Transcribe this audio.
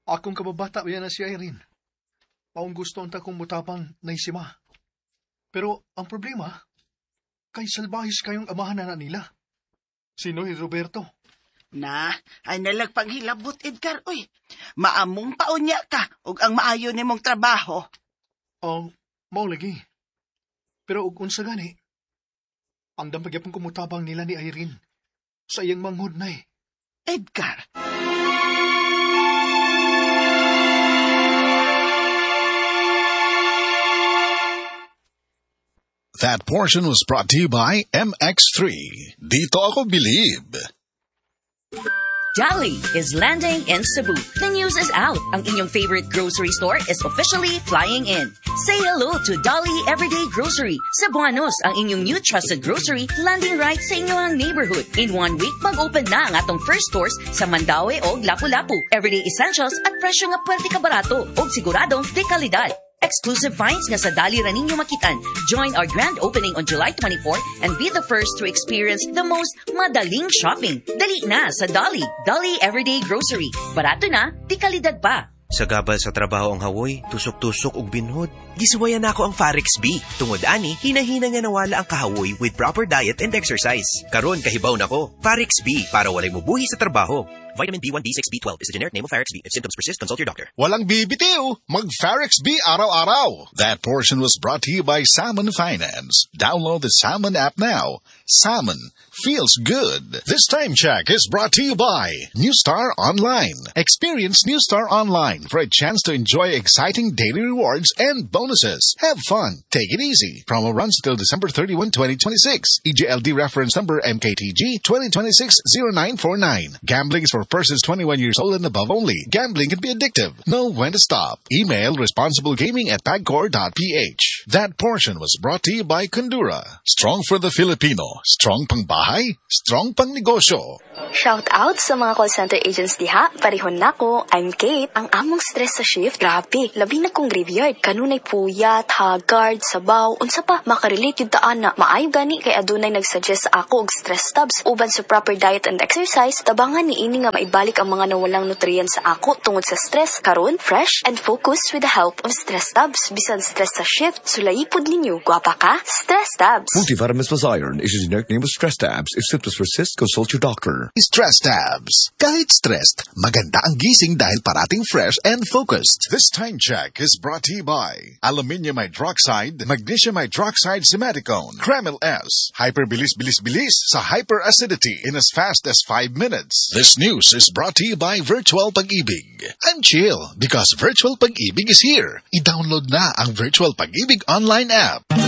Akong kababata yan na si Irene. Paong gusto ang takong mutapang na isima. Pero ang problema, kay salbahis kayong amahan na nila. Sino ni Roberto? Ay nalagpanghilabot, Edgar, uy. Maamong paunya ka, ug ang maayo ni mong trabaho. Mao lagi. Pero ug unsa gani, andam pagyapon kumutabang nila ni Irene sa iyang manghod na Edgar. That portion was brought to you by MX3. Dito ako believe. Dolly is landing in Cebu. The news is out. Ang inyong favorite grocery store is officially flying in. Say hello to Dolly Everyday Grocery. Cebuanos, ang inyong new trusted grocery, landing right sa inyong neighborhood. In 1 week, mag-open na ang atong first stores sa Mandaue o Lapu-Lapu. Everyday essentials at presyo nga pwerte ka barato o siguradong de kalidad. Exclusive finds nga sa Dolly ra ninyo makitan. Join our grand opening on July 24 and be the first to experience the most madaling shopping. Dali na sa Dolly. Dolly Everyday Grocery. Barato na, di kalidad pa. Sa gabal sa trabaho ang hawoy, tusok-tusok ug binhod. Gisuwayan nako ang Farex B. Tungod ani, hinahina nga nawala ang kahawoy with proper diet and exercise. Karon kahibaw nako. Farex B para walay mubuhi sa trabaho. Vitamin B1, B6, B12 is the generic name of Farex B. If symptoms persist, consult your doctor. Walang bibitiw, mag-Farex B araw-araw. That portion was brought to you by Salmon Finance. Download the Salmon app now. Salmon feels good. This time check is brought to you by New Star Online. Experience New Star Online for a chance to enjoy exciting daily rewards and bonuses. Have fun. Take it easy. Promo runs till December 31, 2026. EJLD reference number MKTG 2026-0949. Gambling is for persons 21 years old and above only. Gambling can be addictive. Know when to stop. Email responsiblegaming@pagcor.ph. That portion was brought to you by Kondura. Strong for the Filipino. Strong pang bahay. Strong pang negosyo. Shout out sa mga call center agents diha. Parihon nako, I'm Kate. Ang among stress sa shift, grabe. Labi na kong graveyard. Kanunay puyat, haggard, sabaw, unsa pa, makarelate yung taan na. Maayo gani kay adunay nagsuggest sa ako og stress tabs. Uban sa proper diet and exercise, tabangan ni ini nga maibalik ang mga nawalang nutrients sa ako tungod sa stress. Karon, fresh and focused with the help of stress tabs. Bisan stress sa shift, sulaipod ninyo. Gwapa ka? Stress tabs. Multivitamins plus iron is a generic name of stress tabs. If symptoms persist, consult your doctor. Stress tabs. Kahit stressed, maganda ang gising dahil parating fresh and focused. This time check is brought to you by Aluminium Hydroxide, Magnesium Hydroxide Simaticone, Kremil S. Hyperbilis-bilis-bilis sa hyperacidity in as fast as 5 minutes. This news is brought to you by Virtual Pag-ibig. I'm chill because Virtual Pag-ibig is here. I-download na ang Virtual Pag-ibig online app.